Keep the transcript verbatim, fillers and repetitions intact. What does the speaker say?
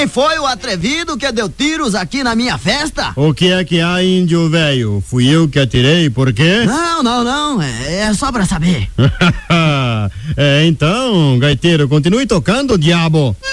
foi o atrevido que deu tiros aqui na minha festa? O que é que há, índio velho? Fui eu que atirei, por quê? Não, não, não, é, é só pra saber. É, então, gaiteiro, continue tocando, diabo.